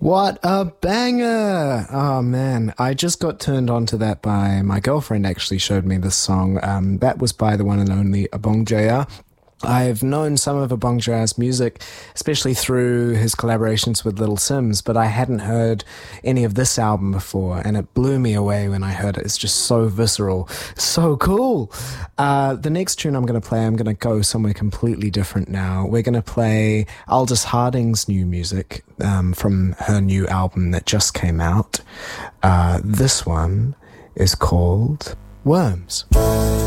What a banger! Oh man, I just got turned on to that by my girlfriend. Actually, showed me this song. That was by the one and only Abong Jaya. I've known some of Abong Jaya's music, especially through his collaborations with Little Sims, but I hadn't heard any of this album before, and it blew me away when I heard it. It's just so visceral, so cool. The next tune I'm going to play, I'm going to go somewhere completely different now. We're going to play Aldous Harding's new music from her new album that just came out. This one is called Worms.